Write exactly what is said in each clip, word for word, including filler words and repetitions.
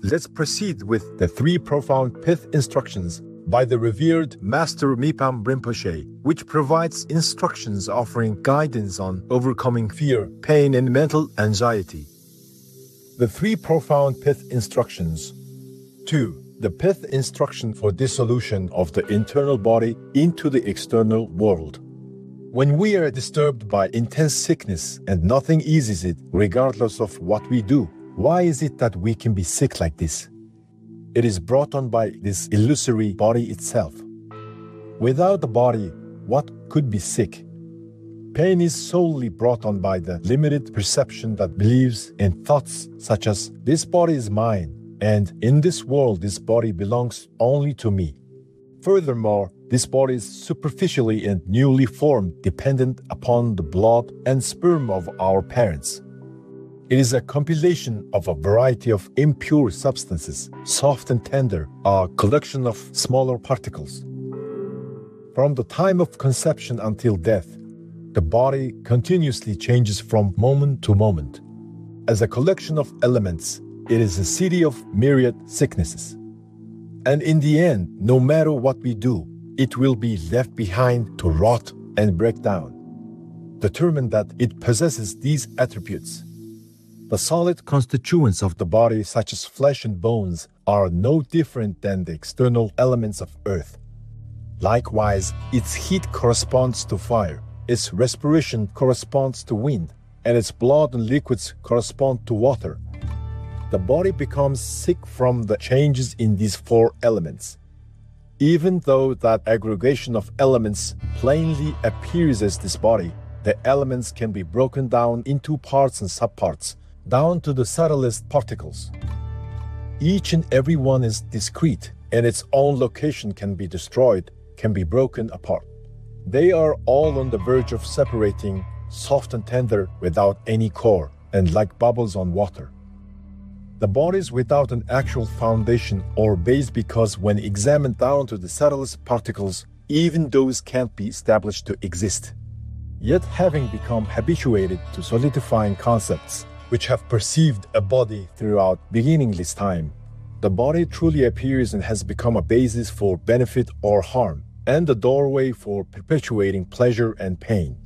let's proceed with the three profound pith instructions by the revered Master Mipam Rinpoche, which provides instructions offering guidance on overcoming fear, pain, and mental anxiety. The three profound pith instructions. two. The pith instruction for dissolution of the internal body into the external world. When we are disturbed by intense sickness and nothing eases it, regardless of what we do, why is it that we can be sick like this? It is brought on by this illusory body itself. Without the body, what could be sick? Pain is solely brought on by the limited perception that believes in thoughts such as, this body is mine, and in this world this body belongs only to me. Furthermore, this body is superficially and newly formed, dependent upon the blood and sperm of our parents. It is a compilation of a variety of impure substances, soft and tender, a collection of smaller particles. From the time of conception until death, the body continuously changes from moment to moment. As a collection of elements, it is a city of myriad sicknesses. And in the end, no matter what we do, it will be left behind to rot and break down. Determined that it possesses these attributes. The solid constituents of the body, such as flesh and bones, are no different than the external elements of earth. Likewise, its heat corresponds to fire, its respiration corresponds to wind, and its blood and liquids correspond to water. The body becomes sick from the changes in these four elements. Even though that aggregation of elements plainly appears as this body, the elements can be broken down into parts and subparts, down to the subtlest particles. Each and every one is discrete, and its own location can be destroyed, can be broken apart. They are all on the verge of separating, soft and tender without any core, and like bubbles on water. The body is without an actual foundation or base because when examined down to the subtlest particles, even those can't be established to exist. Yet having become habituated to solidifying concepts, which have perceived a body throughout beginningless time, the body truly appears and has become a basis for benefit or harm, and a doorway for perpetuating pleasure and pain.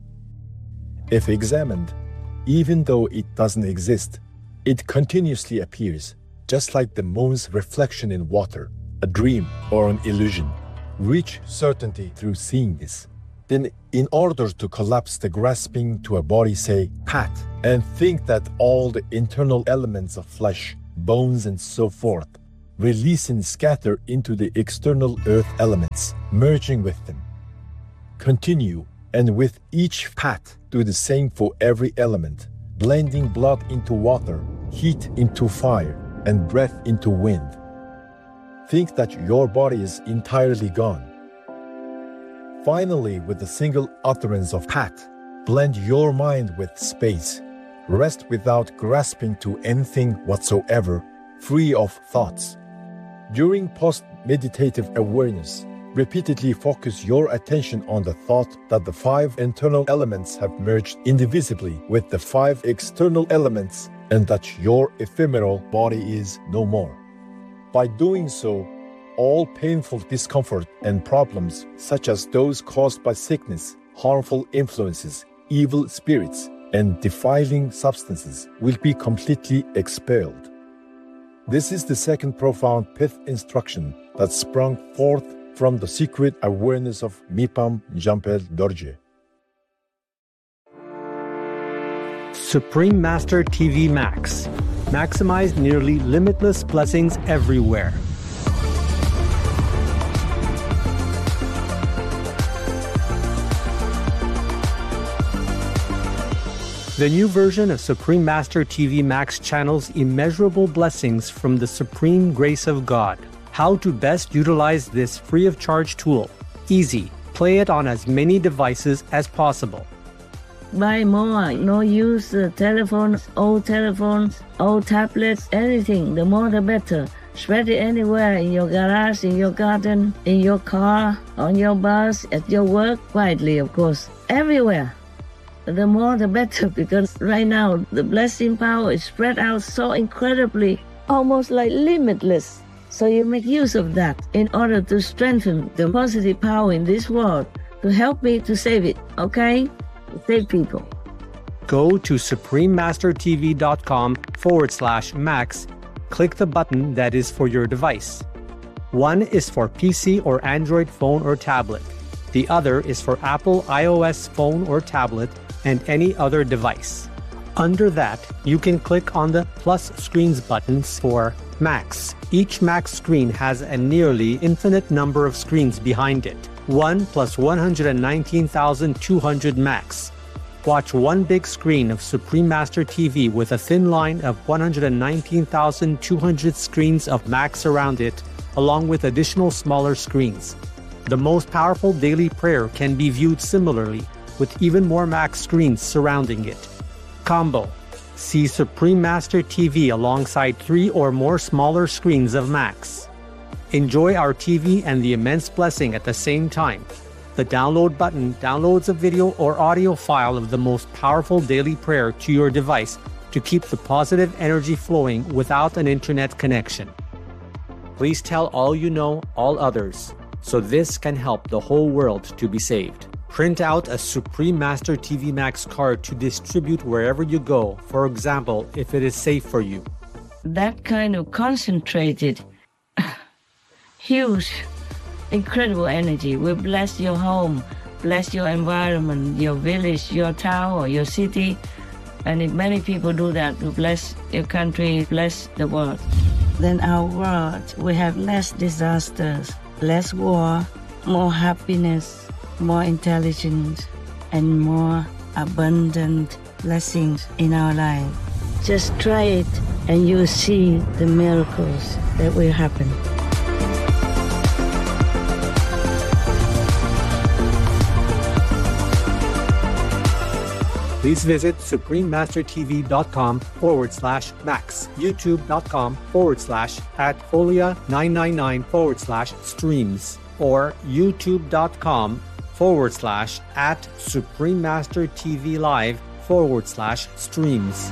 If examined, even though it doesn't exist, it continuously appears, just like the moon's reflection in water, a dream or an illusion. Reach certainty through seeing this. Then, in order to collapse the grasping to a body, say, pat, and think that all the internal elements of flesh, bones, and so forth release and scatter into the external earth elements, merging with them. Continue, and with each pat, do the same for every element, blending blood into water, heat into fire, and breath into wind. Think that your body is entirely gone. Finally, with a single utterance of pat, blend your mind with space. Rest without grasping to anything whatsoever, free of thoughts. During post-meditative awareness, repeatedly focus your attention on the thought that the five internal elements have merged indivisibly with the five external elements and that your ephemeral body is no more. By doing so, all painful discomfort and problems, such as those caused by sickness, harmful influences, evil spirits, and defiling substances, will be completely expelled. This is the second profound pith instruction that sprung forth from the secret awareness of Mipam Jangpa Dorje. Supreme Master T V Max. Maximize nearly limitless blessings everywhere. The new version of Supreme Master T V Max channels immeasurable blessings from the supreme grace of God. How to best utilize this free of charge tool. Easy. Play it on as many devices as possible. Buy more. No use uh, telephones, old telephones, old tablets, anything. The more the better. Spread it anywhere, in your garage, in your garden, in your car, on your bus, at your work, quietly of course. Everywhere. The more the better, because right now the blessing power is spread out so incredibly almost like limitless. So you make use of that in order to strengthen the positive power in this world to help me to save it, okay? Save people. Go to suprememastertv.com forward slash max. Click the button that is for your device. One is for P C or Android phone or tablet. The other is for Apple iOS phone or tablet and any other device. Under that, you can click on the plus screens buttons for Macs. Each Mac screen has a nearly infinite number of screens behind it. one plus one hundred nineteen thousand two hundred Macs. Watch one big screen of Supreme Master T V with a thin line of one hundred nineteen thousand two hundred screens of Macs around it, along with additional smaller screens. The most powerful daily prayer can be viewed similarly, with even more Mac screens surrounding it. Combo. See Supreme Master T V alongside three or more smaller screens of Macs. Enjoy our T V and the immense blessing at the same time. The download button downloads a video or audio file of the most powerful daily prayer to your device to keep the positive energy flowing without an internet connection. Please tell all you know, all others, so this can help the whole world to be saved. Print out a Supreme Master T V Max card to distribute wherever you go, for example, if it is safe for you. That kind of concentrated, huge, incredible energy will bless your home, bless your environment, your village, your town, or your city. And if many people do that, to bless your country, bless the world, then our world will have less disasters, less war, more happiness, more intelligence, and more abundant blessings in our life. Just try it and you'll see the miracles that will happen. Please visit suprememastertv.com forward slash max, youtube.com forward slash at folia999 forward slash streams, or youtube.com forward slash at suprememastertvlive forward slash streams.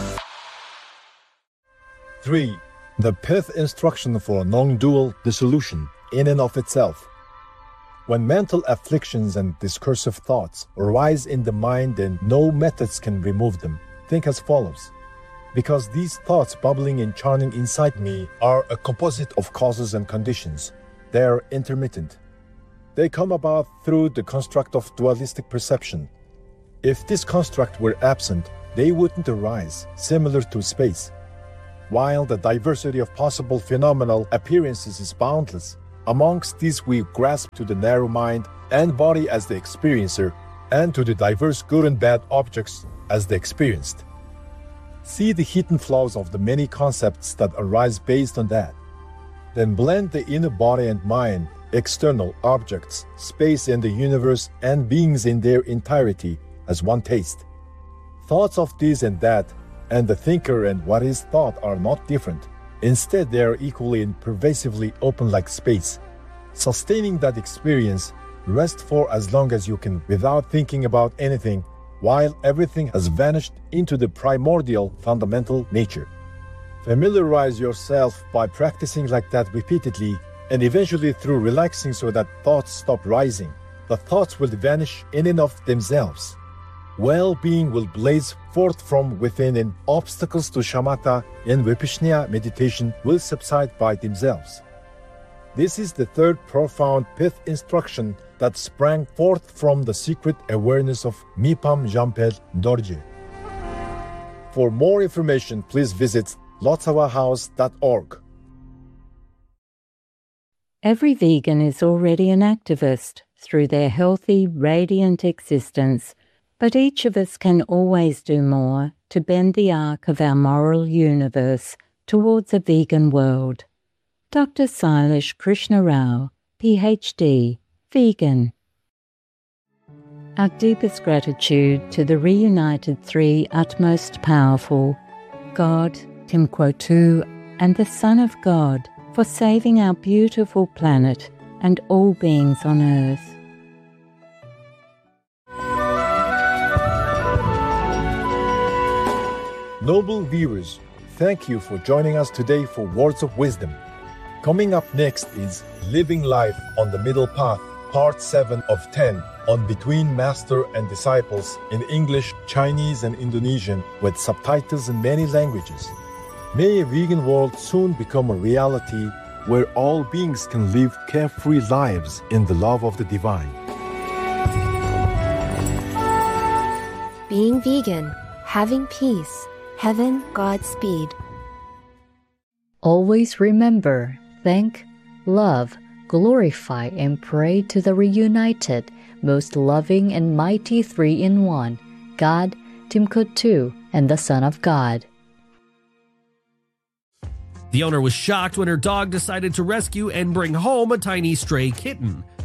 three. The Pith instruction for non-dual dissolution in and of itself. When mental afflictions and discursive thoughts arise in the mind and no methods can remove them, think as follows. Because these thoughts bubbling and churning inside me are a composite of causes and conditions, they are intermittent. They come about through the construct of dualistic perception. If this construct were absent, they wouldn't arise, similar to space. While the diversity of possible phenomenal appearances is boundless, amongst these we grasp to the narrow mind and body as the experiencer, and to the diverse good and bad objects as the experienced. See the hidden flaws of the many concepts that arise based on that. Then blend the inner body and mind, external objects, space and the universe, and beings in their entirety as one taste. Thoughts of this and that, and the thinker and what is thought are not different. Instead, they are equally and pervasively open like space. Sustaining that experience, rest for as long as you can without thinking about anything, while everything has vanished into the primordial fundamental nature. Familiarize yourself by practicing like that repeatedly, and eventually through relaxing so that thoughts stop rising. The thoughts will vanish in and of themselves. Well-being will blaze forth from within, and obstacles to shamatha and vipassana meditation will subside by themselves. This is the third profound Pith instruction that sprang forth from the secret awareness of Mipam Jampel Dorje. For more information, please visit lotsawa house dot org. Every vegan is already an activist through their healthy, radiant existence, but each of us can always do more to bend the arc of our moral universe towards a vegan world. Doctor Sailesh Krishna Rao, P H D, vegan. Our deepest gratitude to the reunited three utmost powerful, God, Timquotu, and the Son of God, for saving our beautiful planet and all beings on earth. Noble viewers, thank you for joining us today for Words of Wisdom. Coming up next is Living Life on the Middle Path, Part seven of ten, on Between Master and Disciples in English, Chinese, and Indonesian, with subtitles in many languages. May a vegan world soon become a reality where all beings can live carefree lives in the love of the divine. Being vegan, having peace, heaven, Godspeed. Always remember, thank, love, glorify, and pray to the reunited, most loving and mighty three-in-one, God, Timkut, and the Son of God. The owner was shocked when her dog decided to rescue and bring home a tiny stray kitten.